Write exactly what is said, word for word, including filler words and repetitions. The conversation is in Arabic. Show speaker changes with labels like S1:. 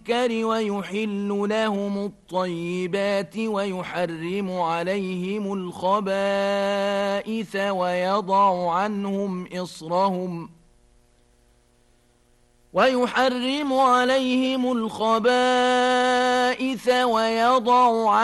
S1: ويحل لهم الطيبات ويحرم عليهم الخبائث ويضع عنهم إصرهم ويحرم عليهم الخبائث ويضع